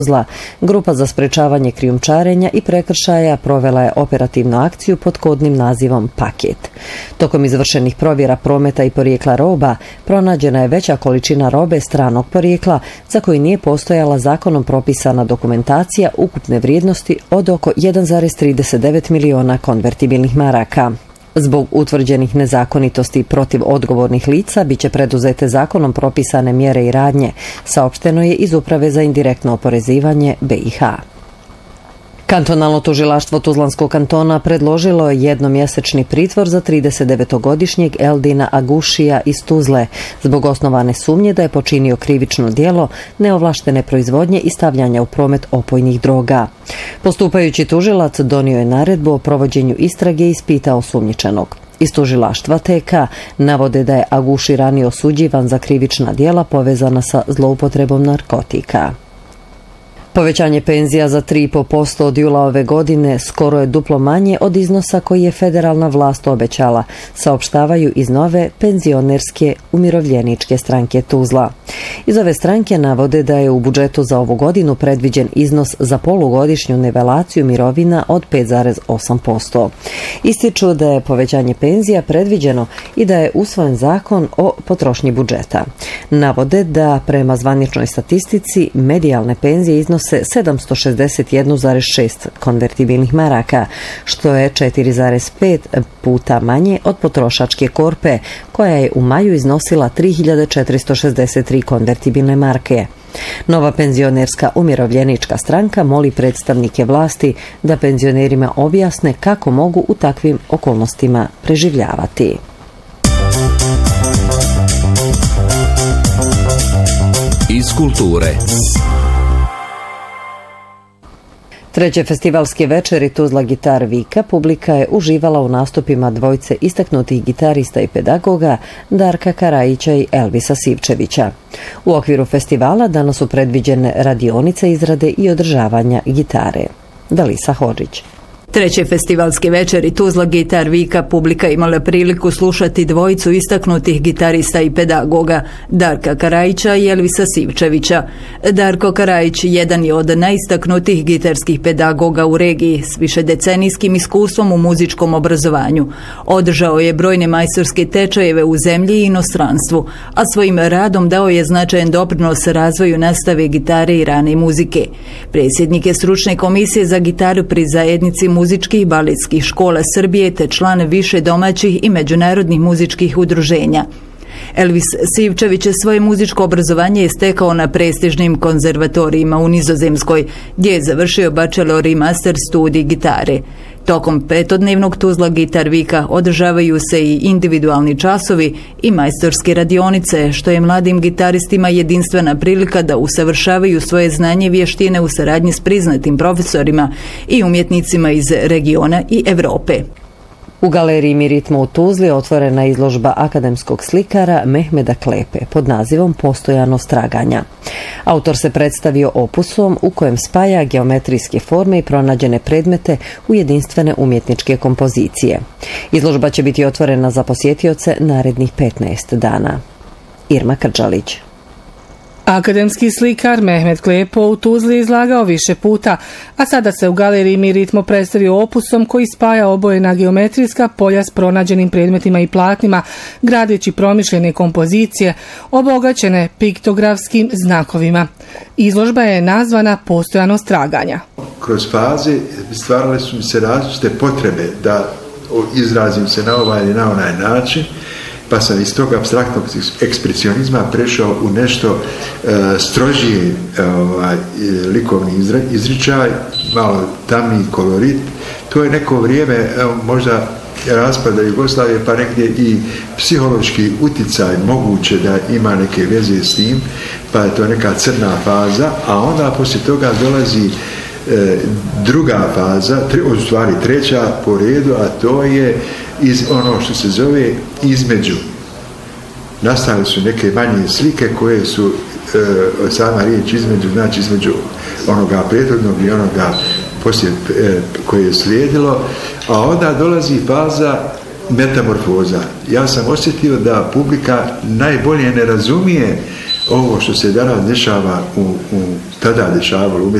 Tuzla. Grupa za sprečavanje krijumčarenja i prekršaja provela je operativnu akciju pod kodnim nazivom Paket. Tokom izvršenih provjera prometa i porijekla roba pronađena je veća količina robe stranog porijekla za koju nije postojala zakonom propisana dokumentacija ukupne vrijednosti od oko 1,39 miliona konvertibilnih maraka. Zbog utvrđenih nezakonitosti protiv odgovornih lica biće preduzete zakonom propisane mjere i radnje, saopšteno je iz Uprave za indirektno oporezivanje BiH. Kantonalno tužilaštvo Tuzlanskog kantona predložilo je jednomjesečni pritvor za 39-godišnjeg Eldina Agušija iz Tuzle zbog osnovane sumnje da je počinio krivično djelo neovlaštene proizvodnje i stavljanja u promet opojnih droga. Postupajući tužilac donio je naredbu o provođenju istrage i ispitao osumnjičenog. Iz tužilaštva TK navode da je Aguši ranije osuđivan za krivična djela povezana sa zloupotrebom narkotika. Povećanje penzija za 3,5% od jula ove godine skoro je duplo manje od iznosa koji je federalna vlast obećala, saopštavaju iz nove penzionerske umirovljeničke stranke Tuzla. Iz ove stranke navode da je u budžetu za ovu godinu predviđen iznos za polugodišnju nivelaciju mirovina od 5,8%. Ističu da je povećanje penzija predviđeno i da je usvojen zakon o potrošnji budžeta. Navode da prema zvaničnoj statistici medijalne penzije iznose 761,6 konvertibilnih maraka, što je 4,5 puta manje od potrošačke korpe, koja je u maju iznosila 3463 konvertibilne marke. Nova penzionerska umirovljenička stranka moli predstavnike vlasti da penzionerima objasne kako mogu u takvim okolnostima preživljavati. Iz kulture. Treće festivalske večeri Tuzla Gitar Vika publika je uživala u nastupima dvojce istaknutih gitarista i pedagoga Darka Karajića i Elvisa Sivčevića. U okviru festivala danas su predviđene radionice izrade i održavanja gitare. Dalisa Hodžić. Treće festivalske večeri Tuzla Gitar Vika publika imala priliku slušati dvojicu istaknutih gitarista i pedagoga, Darka Karajića i Elvisa Sivčevića. Darko Karajić jedan je od najistaknutijih gitarskih pedagoga u regiji s višedecenijskim iskustvom u muzičkom obrazovanju. Održao je brojne majstorske tečajeve u zemlji i inostranstvu, a svojim radom dao je značajan doprinos razvoju nastave gitare i rane muzike. Predsjednik je stručne komisije za gitaru pri zajednici muzičkih baletskih škola Srbije te član više domaćih i međunarodnih muzičkih udruženja. Elvis Sivčević je svoje muzičko obrazovanje stekao na prestižnim konzervatorijima u Nizozemskoj, gdje je završio bachelor i master studij gitare. Tokom petodnevnog Tuzla Gitar Vika održavaju se i individualni časovi i majstorske radionice, što je mladim gitaristima jedinstvena prilika da usavršavaju svoje znanje i vještine u saradnji s priznatim profesorima i umjetnicima iz regiona i Evrope. U galeriji Mi ritmo u Tuzli otvorena je izložba akademskog slikara Mehmeda Klepe pod nazivom Postojanost traganja. Autor se predstavio opusom u kojem spaja geometrijske forme i pronađene predmete u jedinstvene umjetničke kompozicije. Izložba će biti otvorena za posjetioce narednih 15 dana. Irma Krđalić. Akademski slikar Mehmed Klepo u Tuzli izlagao više puta, a sada se u galeriji Mi ritmo predstavio opusom koji spaja obojena geometrijska polja s pronađenim predmetima i platnima, gradeći promišljene kompozicije, obogaćene piktografskim znakovima. Izložba je nazvana Postojanost traganja. Kroz faze stvarale su mi se različite potrebe da izrazim se na ovaj ili na onaj način, pa sam iz tog apstraktnog ekspresionizma prešao u nešto strožiji likovni izričaj, malo tamniji kolorit. To je neko vrijeme, možda raspada Jugoslavije, pa negdje i psihološki uticaj moguće da ima neke veze s tim, pa je to neka crna faza, a onda poslije toga dolazi druga faza, u stvari treća po redu, a to je iz ono što se zove između. Nastale su neke manje slike koje su sama riječ između, znači između onoga prethodnog i onoga poslije koje je slijedilo, a onda dolazi faza metamorfoza. Ja sam osjetio da publika najbolje ne razumije ovo što se danas dešava tada dešavalo